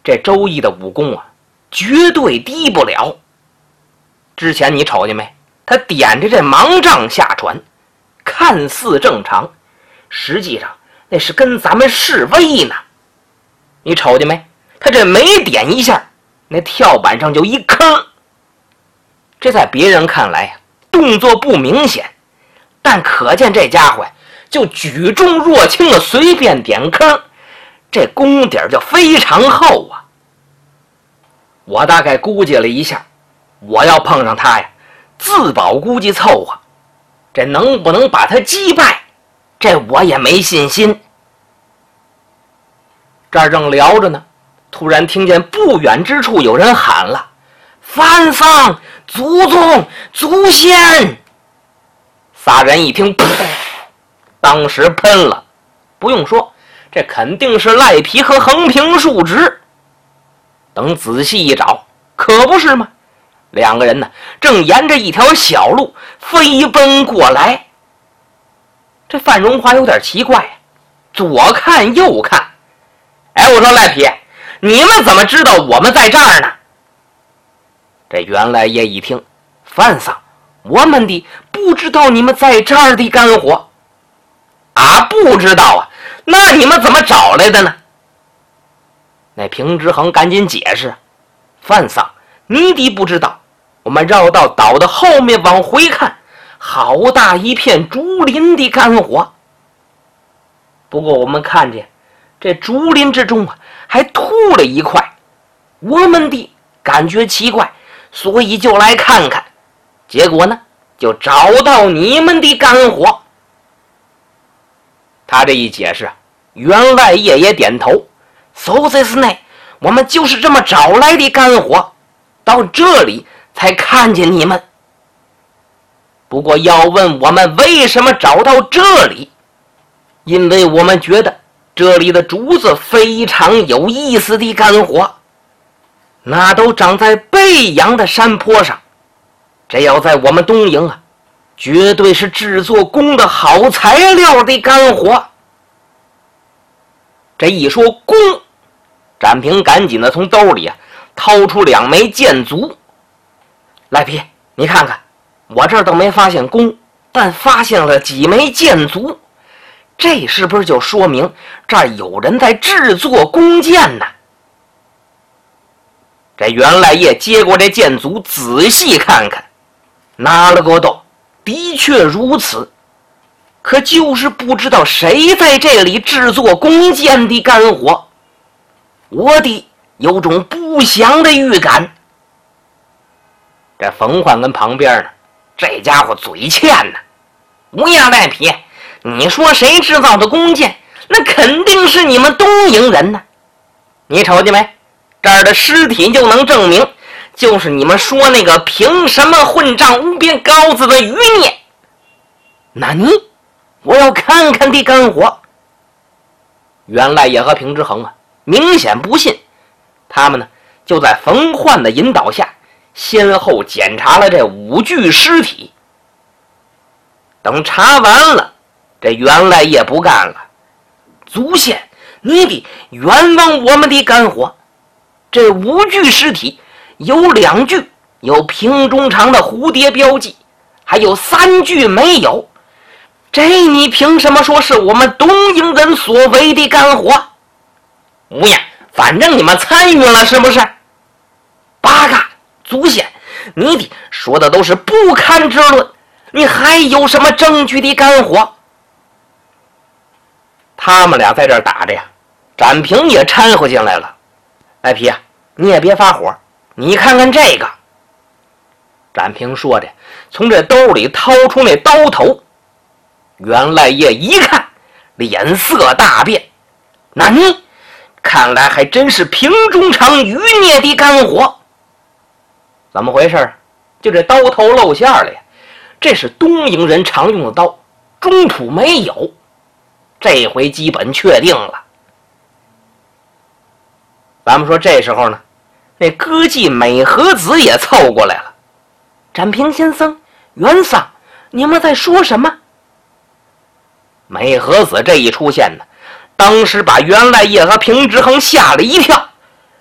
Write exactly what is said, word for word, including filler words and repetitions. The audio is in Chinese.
这周易的武功啊，绝对低不了。之前你瞅见没？他点着这盲杖下船，看似正常，实际上那是跟咱们示威呢。你瞅见没？他这每点一下，那跳板上就一坑。这在别人看来呀，动作不明显，但可见这家伙就举重若轻的随便点坑，这功底就非常厚啊。我大概估计了一下，我要碰上他呀，自保估计凑合，这能不能把他击败，这我也没信心。这儿正聊着呢，突然听见不远之处有人喊了：“范桑，祖宗，祖先！”仨人一听，噗，当时喷了。不用说，这肯定是赖皮和横平竖直。等仔细一找，可不是吗？两个人呢，正沿着一条小路飞奔过来。这范荣华有点奇怪呀，左看右看。哎，我说赖皮，你们怎么知道我们在这儿呢？这员外爷一听，范桑，我们的不知道你们在这儿的干活。啊，不知道啊，那你们怎么找来的呢？那平之恒赶紧解释，范桑，你的不知道，我们绕到岛的后面往回看，好大一片竹林的干活。不过我们看见这竹林之中啊，还秃了一块，我们的感觉奇怪，所以就来看看，结果呢，就找到你们的干活。他这一解释，员外爷也点头。So this night， 我们就是这么找来的干活，到这里才看见你们。不过要问我们为什么找到这里，因为我们觉得这里的竹子非常有意思的干活，那都长在背阳的山坡上，这要在我们东营啊，绝对是制作弓的好材料的干活。这一说弓，展平赶紧的从兜里啊掏出两枚箭足。赖皮，你看看，我这儿都没发现弓，但发现了几枚箭足，这是不是就说明这儿有人在制作弓箭呢？这员外爷接过这箭足仔细看看，拿了个豆，的确如此，可就是不知道谁在这里制作弓箭的干活，我的有种不祥的预感。这冯焕跟旁边呢，这家伙嘴欠呢，无呀赖皮，你说谁制造的弓箭，那肯定是你们东营人呢。你瞅见没？这儿的尸体就能证明，就是你们说那个凭什么混账无边羔子的余孽。那你我要看看的干活。员外爷和平之恒啊，明显不信，他们呢就在冯焕的引导下，先后检查了这五具尸体。等查完了，这员外爷不干了，祖先，你得冤枉我们的干活。这五具尸体有两具有瓶中长的蝴蝶标记，还有三具没有，这你凭什么说是我们东营人所为的干活？无呀，反正你们参与了是不是？八嘎，祖先，你的说的都是不堪之论，你还有什么证据的干活？他们俩在这儿打着呀，展平也掺和进来了。赖皮啊，你也别发火，你看看这个。展平说着，从这兜里掏出那刀头。员外爷一看，脸色大变。那你看来还真是瓶中长余孽的干活。怎么回事？就这刀头露馅了呀，这是东营人常用的刀，中土没有，这回基本确定了。咱们说这时候呢，那歌妓美和子也凑过来了。展平先生，袁桑，你们在说什么？美和子这一出现呢，当时把员外爷和平之恒吓了一跳。